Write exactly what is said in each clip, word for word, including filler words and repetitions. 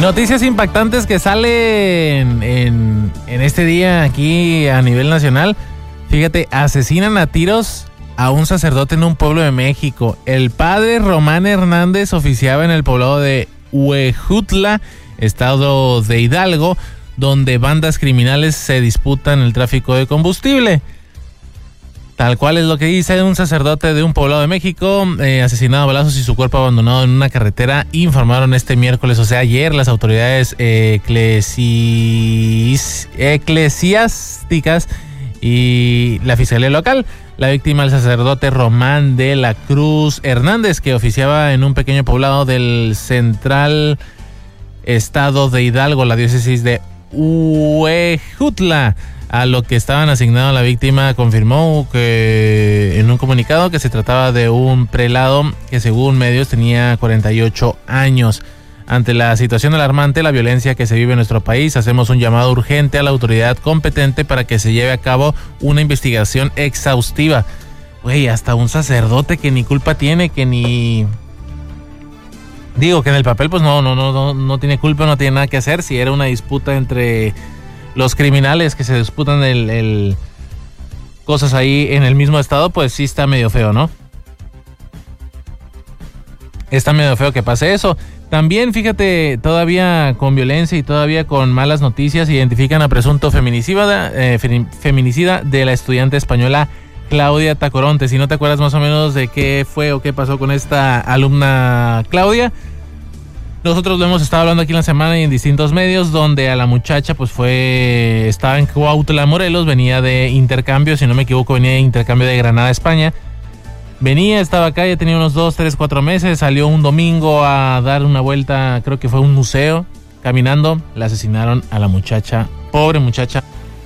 Noticias impactantes que salen en, en este día aquí a nivel nacional. Fíjate, asesinan a tiros a un sacerdote en un pueblo de México. El padre Román Hernández oficiaba en el poblado de Huejutla, estado de Hidalgo, donde bandas criminales se disputan el tráfico de combustible. Tal cual es lo que dice un sacerdote de un poblado de México, eh, asesinado a balazos y su cuerpo abandonado en una carretera, informaron este miércoles, o sea, ayer, las autoridades eclesis, eclesiásticas y la fiscalía local. La víctima, el sacerdote Román de la Cruz Hernández, que oficiaba en un pequeño poblado del central estado de Hidalgo, la diócesis de Huejutla. A lo que estaban asignados, la víctima confirmó que en un comunicado que se trataba de un prelado que según medios tenía cuarenta y ocho años. Ante la situación alarmante, la violencia que se vive en nuestro país, hacemos un llamado urgente a la autoridad competente para que se lleve a cabo una investigación exhaustiva. Güey, hasta un sacerdote que ni culpa tiene, que ni... Digo, que en el papel pues no, no, no, no, no tiene culpa, no tiene nada que hacer. Si era una disputa entre los criminales que se disputan el, el cosas ahí en el mismo estado, pues sí está medio feo, ¿no? Está medio feo que pase eso. También, fíjate, todavía con violencia y todavía con malas noticias, identifican a presunto feminicida, eh, feminicida de la estudiante española Claudia Tacoronte. Si no te acuerdas más o menos de qué fue o qué pasó con esta alumna Claudia, nosotros lo hemos estado hablando aquí en la semana y en distintos medios, donde a la muchacha pues fue, estaba en Cuautla, Morelos, venía de intercambio, si no me equivoco, venía de intercambio de Granada, España. Venía, estaba acá, ya tenía unos dos, tres, cuatro meses, salió un domingo a dar una vuelta, creo que fue un museo, caminando, la asesinaron a la muchacha, pobre muchacha,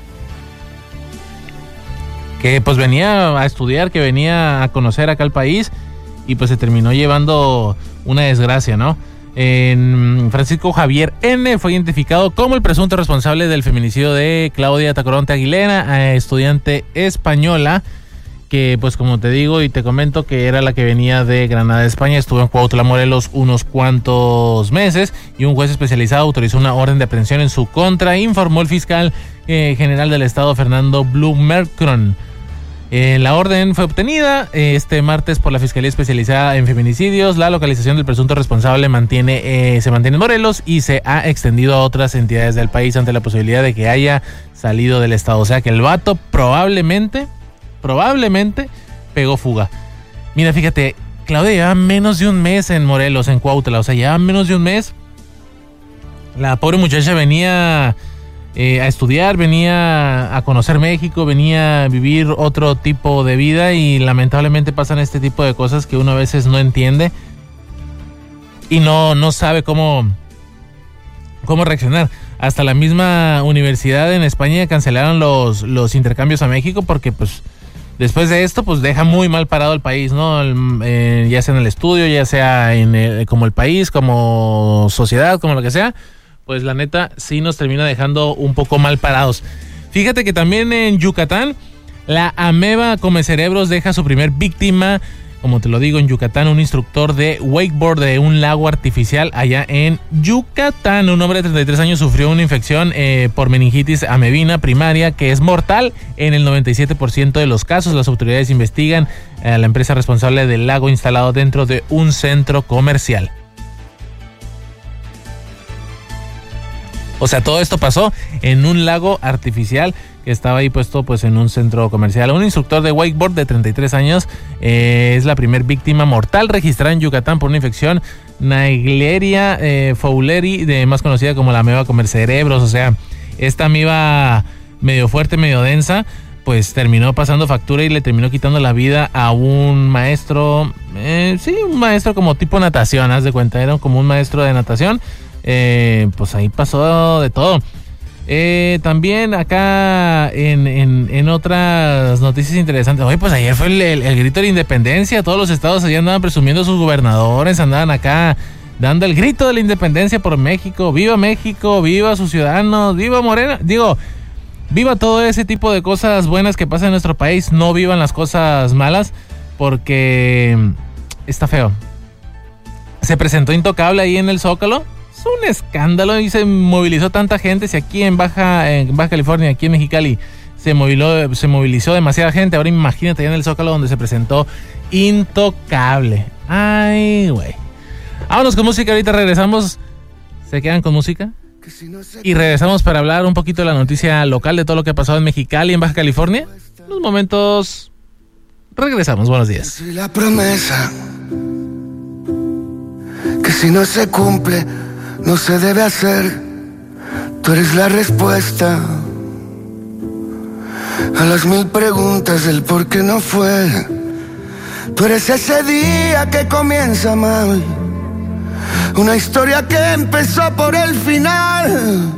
que pues venía a estudiar, que venía a conocer acá el país, y pues se terminó llevando una desgracia, ¿no? En Francisco Javier N. fue identificado como el presunto responsable del feminicidio de Claudia Tacoronte Aguilera, estudiante española, que pues como te digo y te comento que era la que venía de Granada, España, estuvo en Cuautla, Morelos unos cuantos meses y un juez especializado autorizó una orden de aprehensión en su contra, informó el fiscal eh, general del estado, Fernando Blumercron. Eh, la orden fue obtenida eh, este martes por la Fiscalía Especializada en Feminicidios. La localización del presunto responsable mantiene, eh, se mantiene en Morelos y se ha extendido a otras entidades del país ante la posibilidad de que haya salido del estado. O sea que el vato probablemente, probablemente pegó fuga. Mira, fíjate, Claudia lleva menos de un mes en Morelos, en Cuautla. O sea, lleva menos de un mes. La pobre muchacha venía... Eh, a estudiar, venía a conocer México, venía a vivir otro tipo de vida y lamentablemente pasan este tipo de cosas que uno a veces no entiende y no, no sabe cómo, cómo reaccionar. Hasta la misma universidad en España cancelaron los, los intercambios a México porque pues después de esto pues deja muy mal parado el país, ¿no? El, eh, ya sea en el estudio, ya sea en el, como el país, como sociedad, como lo que sea. Pues la neta sí nos termina dejando un poco mal parados. Fíjate que también en Yucatán, la ameba come cerebros deja su primer víctima. Como te lo digo, en Yucatán, un instructor de wakeboard de un lago artificial allá en Yucatán. Un hombre de treinta y tres años sufrió una infección eh, por meningitis amebina primaria que es mortal en el noventa y siete por ciento de los casos. Las autoridades investigan a la empresa responsable del lago instalado dentro de un centro comercial. O sea, todo esto pasó en un lago artificial que estaba ahí puesto pues en un centro comercial. Un instructor de wakeboard de treinta y tres años eh, es la primer víctima mortal registrada en Yucatán por una infección Naegleria eh, fowleri, de, más conocida como la ameba comer cerebros. O sea, esta ameba medio fuerte, medio densa, pues terminó pasando factura y le terminó quitando la vida a un maestro, eh, sí, un maestro como tipo natación, haz de cuenta, era como un maestro de natación. Eh, pues ahí pasó de todo. Eh, también acá en, en, en otras noticias interesantes. Oye, pues ayer fue el, el, el grito de la independencia. Todos los estados allá andaban presumiendo a sus gobernadores, andaban acá dando el grito de la independencia por México. ¡Viva México! ¡Viva sus ciudadanos! ¡Viva Morena! Digo, viva todo ese tipo de cosas buenas que pasan en nuestro país. No vivan las cosas malas porque está feo. Se presentó Intocable ahí en el Zócalo. Es un escándalo y se movilizó tanta gente. Si aquí en Baja, en Baja California, aquí en Mexicali, se movilizó, se movilizó demasiada gente, ahora imagínate allá en el Zócalo donde se presentó Intocable. Ay, güey. Vámonos con música, ahorita regresamos. ¿Se quedan con música? Y regresamos para hablar un poquito de la noticia local de todo lo que ha pasado en Mexicali, en Baja California. En unos momentos regresamos. Buenos días. Soy la promesa que si no se cumple no se debe hacer. Tú eres la respuesta a las mil preguntas del por qué no fue. Tú eres ese día que comienza mal, una historia que empezó por el final.